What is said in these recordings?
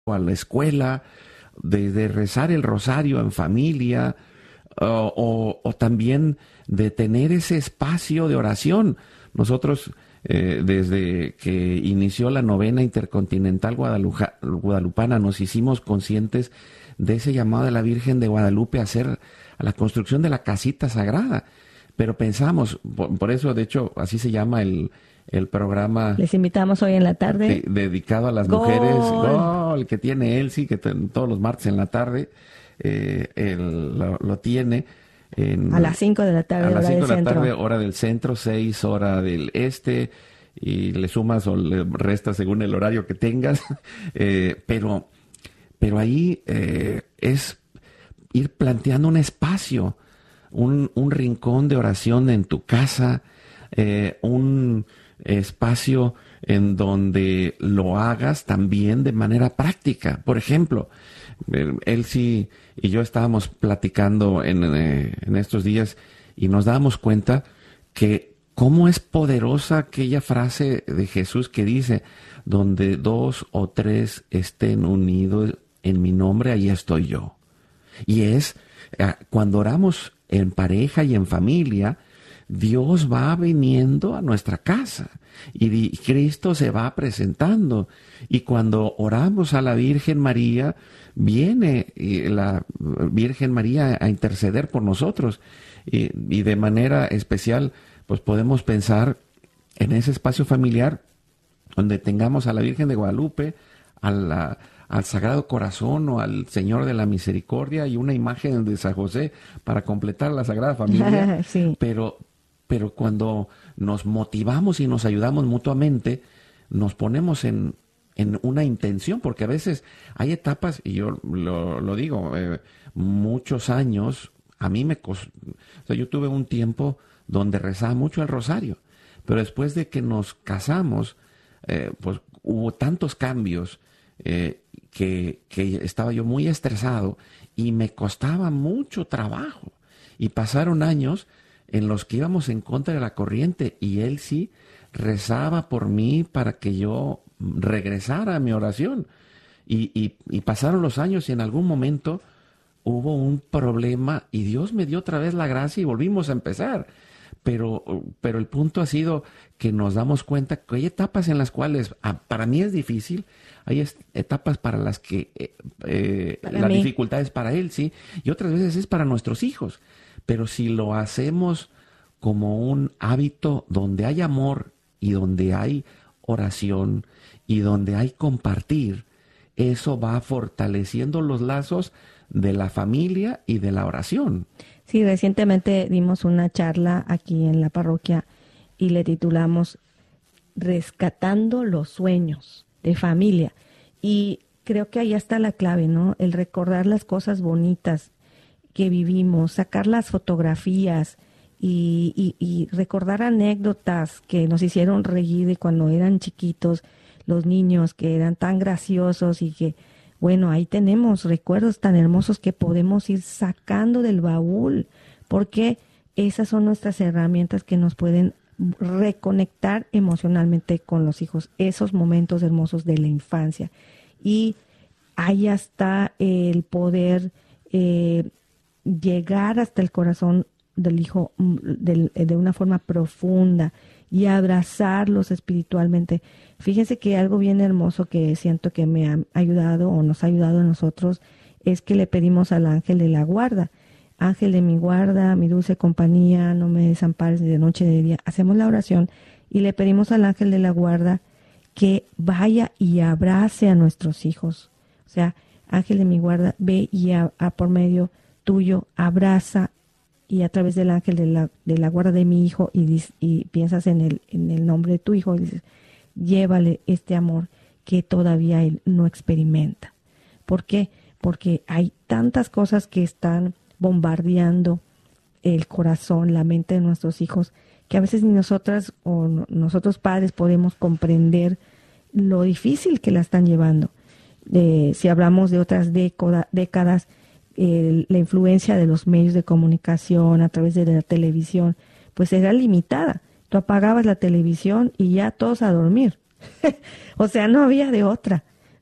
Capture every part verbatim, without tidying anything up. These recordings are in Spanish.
a la escuela, de, de rezar el rosario en familia, o, o, o también de tener ese espacio de oración. Nosotros, eh, desde que inició la novena intercontinental guadaluja, guadalupana, nos hicimos conscientes de ese llamado de la Virgen de Guadalupe a hacer a la construcción de la casita sagrada. Pero pensamos, por, por eso de hecho así se llama el, el programa. Les invitamos hoy en la tarde. De, dedicado a las Gol. mujeres, Gol, que tiene Elsie, que t- todos los martes en la tarde eh, el, lo, lo tiene. En, a las cinco de la tarde, a las hora cinco del de la centro. tarde, hora del centro, seis hora del este, y le sumas o le restas según el horario que tengas. eh, pero, pero ahí eh, es ir planteando un espacio, un, un rincón de oración en tu casa, eh, un espacio en donde lo hagas también de manera práctica. Por ejemplo, Elsie y yo estábamos platicando en, eh, en estos días y nos dábamos cuenta que cómo es poderosa aquella frase de Jesús que dice, donde dos o tres estén unidos en mi nombre, ahí estoy yo. Y es, eh, cuando oramos en pareja y en familia, Dios va viniendo a nuestra casa y Cristo se va presentando. Y cuando oramos a la Virgen María, viene la Virgen María a interceder por nosotros. Y, y de manera especial, pues podemos pensar en ese espacio familiar donde tengamos a la Virgen de Guadalupe, a la, al Sagrado Corazón o al Señor de la Misericordia y una imagen de San José para completar la Sagrada Familia. Sí. Pero pero cuando nos motivamos y nos ayudamos mutuamente, nos ponemos en, en una intención, porque a veces hay etapas, y yo lo, lo digo, eh, muchos años, a mí me costó, o sea, yo tuve un tiempo donde rezaba mucho el rosario, pero después de que nos casamos, eh, pues hubo tantos cambios eh, que, que estaba yo muy estresado y me costaba mucho trabajo, y pasaron años en los que íbamos en contra de la corriente y él sí rezaba por mí para que yo regresara a mi oración. Y, y, y pasaron los años y en algún momento hubo un problema y Dios me dio otra vez la gracia y volvimos a empezar. Pero, pero el punto ha sido que nos damos cuenta que hay etapas en las cuales ah, para mí es difícil, hay est- etapas para las que eh, eh, Para la mí. dificultad es para él, sí, y otras veces es para nuestros hijos. Pero si lo hacemos como un hábito donde hay amor y donde hay oración y donde hay compartir, eso va fortaleciendo los lazos de la familia y de la oración. Sí, recientemente dimos una charla aquí en la parroquia y le titulamos Rescatando los sueños de familia. Y creo que ahí está la clave, ¿no? El recordar las cosas bonitas que vivimos, sacar las fotografías y, y, y recordar anécdotas que nos hicieron reír de cuando eran chiquitos, los niños que eran tan graciosos y que, bueno, ahí tenemos recuerdos tan hermosos que podemos ir sacando del baúl, porque esas son nuestras herramientas que nos pueden reconectar emocionalmente con los hijos, esos momentos hermosos de la infancia. Y ahí está el poder eh, llegar hasta el corazón del hijo de, de una forma profunda y abrazarlos espiritualmente. Fíjense que algo bien hermoso que siento que me ha ayudado o nos ha ayudado a nosotros es que le pedimos al ángel de la guarda: ángel de mi guarda, mi dulce compañía, no me desampares ni de noche ni de día. Hacemos la oración y le pedimos al ángel de la guarda que vaya y abrace a nuestros hijos. O sea, ángel de mi guarda, ve y a, a por medio tuyo abraza, y a través del ángel de la, de la guarda de mi hijo, y, dices, y piensas en el, en el nombre de tu hijo, y dices, llévale este amor que todavía él no experimenta. ¿Por qué? Porque hay tantas cosas que están bombardeando el corazón, la mente de nuestros hijos, que a veces ni nosotras o no, nosotros padres podemos comprender lo difícil que la están llevando. Eh, si hablamos de otras década, décadas, eh, la influencia de los medios de comunicación a través de la televisión, pues era limitada. Tú apagabas la televisión y ya todos a dormir. O sea, no había de otra.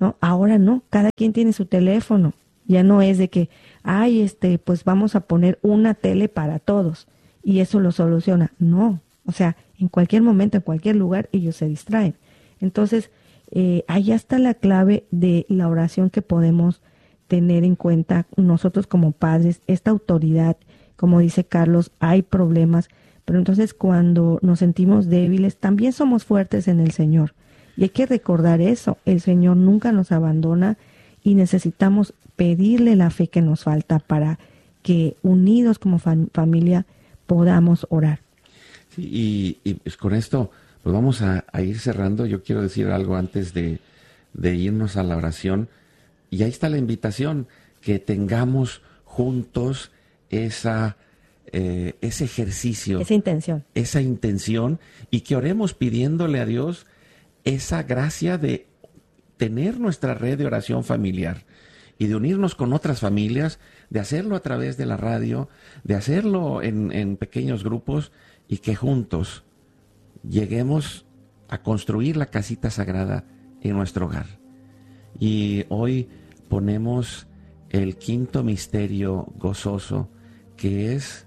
¿no? Ahora no, cada quien tiene su teléfono. Ya no es de que, ay, este, pues vamos a poner una tele para todos y eso lo soluciona. No, o sea, en cualquier momento, en cualquier lugar, ellos se distraen. Entonces, eh, ahí está la clave de la oración que podemos tener en cuenta nosotros como padres, esta autoridad. Como dice Carlos, hay problemas, pero entonces cuando nos sentimos débiles, también somos fuertes en el Señor. Y hay que recordar eso, el Señor nunca nos abandona y necesitamos pedirle la fe que nos falta para que unidos como fam- familia podamos orar. Sí, y, y pues con esto pues vamos a, a ir cerrando. Yo quiero decir algo antes de, de irnos a la oración. Y ahí está la invitación, que tengamos juntos esa, eh, ese ejercicio. Esa intención. Esa intención, y que oremos pidiéndole a Dios esa gracia de tener nuestra red de oración familiar y de unirnos con otras familias, de hacerlo a través de la radio, de hacerlo en, en pequeños grupos, y que juntos lleguemos a construir la casita sagrada en nuestro hogar. Y hoy ponemos el quinto misterio gozoso, que es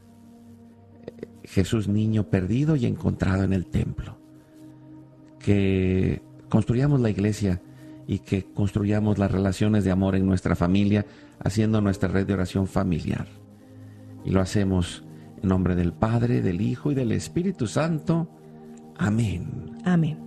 Jesús niño perdido y encontrado en el templo. Que construyamos la iglesia y que construyamos las relaciones de amor en nuestra familia, haciendo nuestra red de oración familiar. Y lo hacemos en nombre del Padre, del Hijo y del Espíritu Santo. Amén. Amén.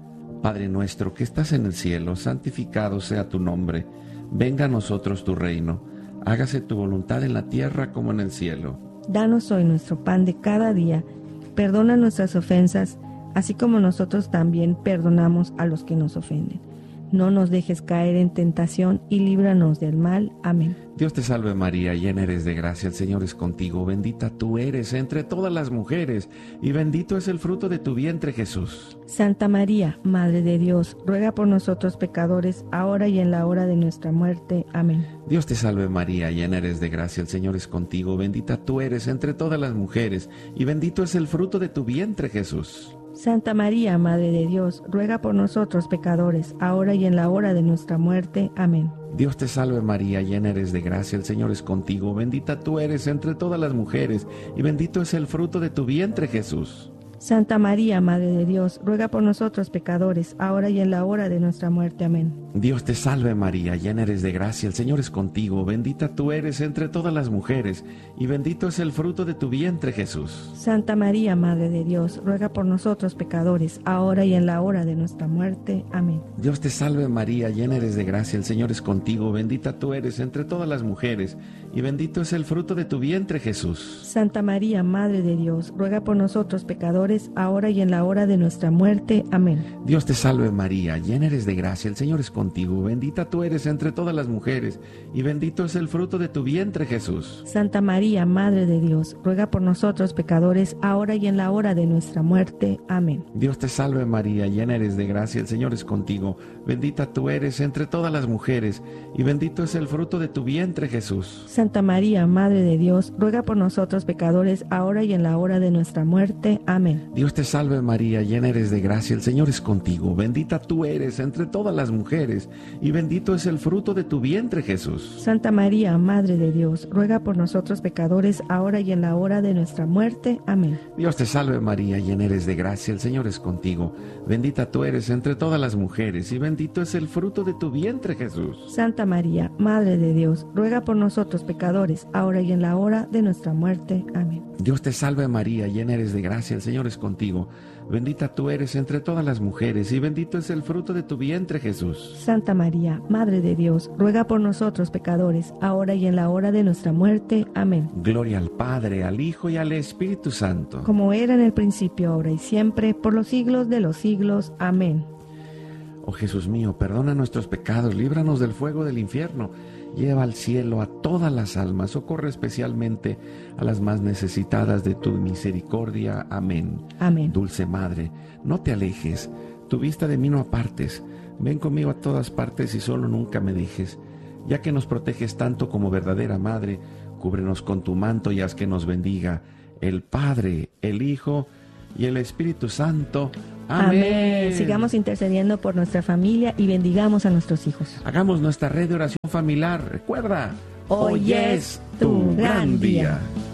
Padre nuestro que estás en el cielo, santificado sea tu nombre. Venga a nosotros tu reino. Hágase tu voluntad en la tierra como en el cielo. Danos hoy nuestro pan de cada día. Perdona nuestras ofensas, así como nosotros también perdonamos a los que nos ofenden. No nos dejes caer en tentación y líbranos del mal. Amén. Dios te salve María, llena eres de gracia, el Señor es contigo. Bendita tú eres entre todas las mujeres, y bendito es el fruto de tu vientre, Jesús. Santa María, Madre de Dios, ruega por nosotros pecadores, ahora y en la hora de nuestra muerte. Amén. Dios te salve María, llena eres de gracia, el Señor es contigo. Bendita tú eres entre todas las mujeres, y bendito es el fruto de tu vientre, Jesús. Santa María, Madre de Dios, ruega por nosotros pecadores, ahora y en la hora de nuestra muerte. Amén. Dios te salve María, llena eres de gracia, el Señor es contigo. Bendita tú eres entre todas las mujeres, y bendito es el fruto de tu vientre, Jesús. Santa María, Madre de Dios, ruega por nosotros pecadores, ahora y en la hora de nuestra muerte. Amén. Dios te salve María, llena eres de gracia, el Señor es contigo. Bendita tú eres entre todas las mujeres, y bendito es el fruto de tu vientre, Jesús. Santa María, Madre de Dios, ruega por nosotros pecadores, ahora y en la hora de nuestra muerte. Amén. Dios te salve María, llena eres de gracia, el Señor es contigo. Bendita tú eres entre todas las mujeres, y bendito es el fruto de tu vientre, Jesús. Santa María, Madre de Dios, ruega por nosotros pecadores, ahora y en la hora de nuestra muerte. Amén. Dios te salve María, llena eres de gracia, el Señor es contigo. Bendita tú eres entre todas las mujeres, y bendito es el fruto de tu vientre, Jesús. Santa María, Madre de Dios, ruega por nosotros pecadores, ahora y en la hora de nuestra muerte. Amén. Dios te salve María, llena eres de gracia, el Señor es contigo. Bendita tú eres entre todas las mujeres, y bendito es el fruto de tu vientre, Jesús. Santa María, Madre de Dios, ruega por nosotros pecadores, ahora y en la hora de nuestra muerte. Amén. Dios te salve María, llena eres de gracia, el Señor es contigo. Bendita tú eres entre todas las mujeres, y bendito es el fruto de tu vientre, Jesús. Santa María, Madre de Dios, ruega por nosotros pecadores, ahora y en la hora de nuestra muerte. Amén. Dios te salve María, llena eres de gracia, el Señor es contigo. Bendita tú eres entre todas las mujeres, y bendito es el fruto de tu vientre, Jesús. Santa María, Madre de Dios, ruega por nosotros pecadores, ahora y en la hora de nuestra muerte. Amén. Dios te salve María, llena eres de gracia, el Señor es contigo. Bendita tú eres entre todas las mujeres, y bendito es el fruto de tu vientre, Jesús. Santa María, Madre de Dios, ruega por nosotros pecadores, ahora y en la hora de nuestra muerte. Amén. Gloria al Padre, al Hijo y al Espíritu Santo. Como era en el principio, ahora y siempre, por los siglos de los siglos. Amén. Oh Jesús mío, perdona nuestros pecados, líbranos del fuego del infierno, lleva al cielo a todas las almas, socorre especialmente a las más necesitadas de tu misericordia. Amén. Amén. Dulce Madre, no te alejes, tu vista de mí no apartes, ven conmigo a todas partes y solo nunca me dejes, ya que nos proteges tanto como verdadera Madre, cúbrenos con tu manto y haz que nos bendiga el Padre, el Hijo y el Espíritu Santo, Amén. Amén. Sigamos intercediendo por nuestra familia y bendigamos a nuestros hijos. Hagamos nuestra red de oración familiar. Recuerda, hoy es tu gran día.